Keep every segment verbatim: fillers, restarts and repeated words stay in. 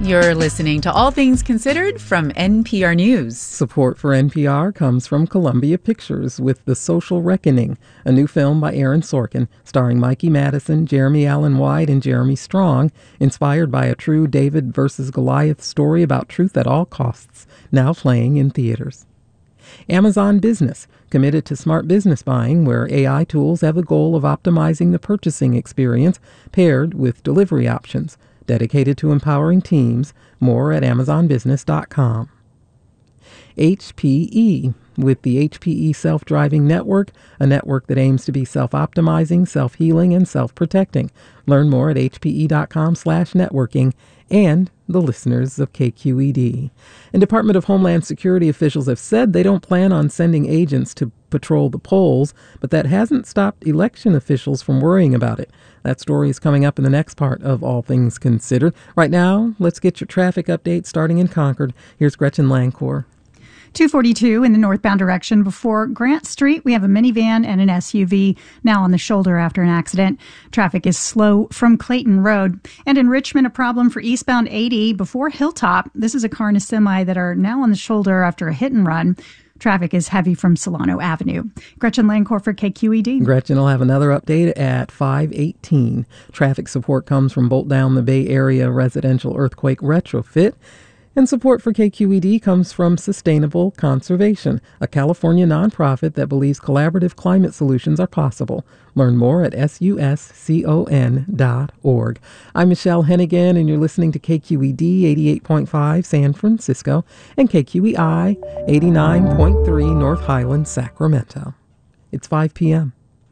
You're listening to All Things Considered from N P R News. Support for N P R comes from Columbia Pictures with The Social Reckoning, a new film by Aaron Sorkin, starring Mikey Madison, Jeremy Allen White, and Jeremy Strong, inspired by a true David versus Goliath story about truth at all costs, now playing in theaters. Amazon Business, committed to smart business buying, where A I tools have a goal of optimizing the purchasing experience paired with delivery options. Dedicated to empowering teams. More at amazon business dot com. H P E, with the H P E Self-Driving Network, a network that aims to be self-optimizing, self-healing, and self-protecting. Learn more at h p e dot com slash networking, and the listeners of K Q E D. And Department of Homeland Security officials have said they don't plan on sending agents to patrol the polls, but that hasn't stopped election officials from worrying about it. That story is coming up in the next part of All Things Considered. Right now, let's get your traffic update starting in Concord. Here's Gretchen Lancourt. two forty-two in the northbound direction before Grant Street. We have a minivan and an S U V now on the shoulder after an accident. Traffic is slow from Clayton Road. And in Richmond, a problem for eastbound eighty before Hilltop. This is a car and a semi that are now on the shoulder after a hit and run. Traffic is heavy from Solano Avenue. Gretchen Lancourt for K Q E D. Gretchen will have another update at five eighteen. Traffic support comes from Bolt Down the Bay Area Residential Earthquake Retrofit. And support for K Q E D comes from Sustainable Conservation, a California nonprofit that believes collaborative climate solutions are possible. Learn more at S U S con dot org. I'm Michelle Hennigan, and you're listening to K Q E D eighty-eight point five San Francisco and K Q E I eighty-nine point three North Highlands, Sacramento. It's five p.m.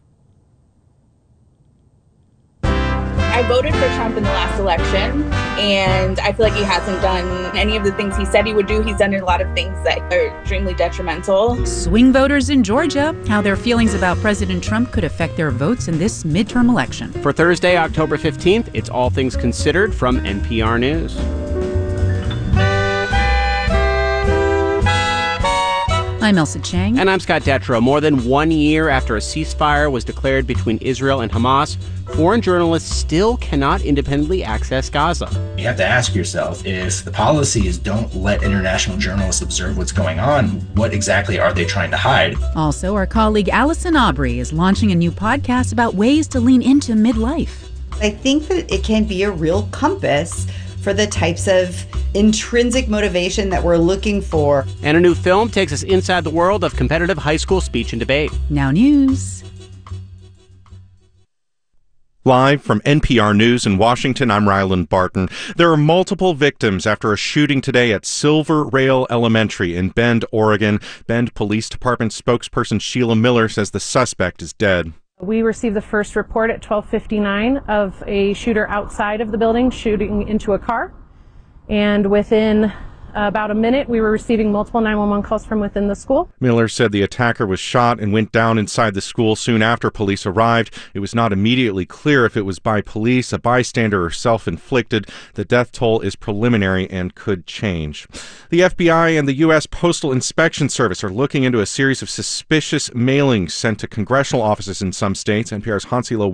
I voted for Trump in the last election, and I feel like he hasn't done any of the things he said he would do. He's done a lot of things that are extremely detrimental. Swing voters in Georgia, how their feelings about President Trump could affect their votes in this midterm election. For Thursday, October fifteenth, it's All Things Considered from N P R News. I'm Elsa Chang. And I'm Scott Detrow. More than one year after a ceasefire was declared between Israel and Hamas, foreign journalists still cannot independently access Gaza. You have to ask yourself, if the policy is don't let international journalists observe what's going on, what exactly are they trying to hide? Also, our colleague Allison Aubrey is launching a new podcast about ways to lean into midlife. I think that it can be a real compass for the types of intrinsic motivation that we're looking for. And a new film takes us inside the world of competitive high school speech and debate. Now news. Live from N P R News in Washington, I'm Ryland Barton. There are multiple victims after a shooting today at Silver Rail Elementary in Bend, Oregon. Bend Police Department spokesperson Sheila Miller says the suspect is dead. We received the first report at twelve fifty-nine of a shooter outside of the building shooting into a car. And within about a minute, we were receiving multiple nine one one calls from within the school. Miller said the attacker was shot and went down inside the school soon after police arrived. It was not immediately clear if it was by police, a bystander, or self-inflicted. The death toll is preliminary and could change. The F B I and the U S Postal Inspection Service are looking into a series of suspicious mailings sent to congressional offices in some states. N P R's Hansi Lo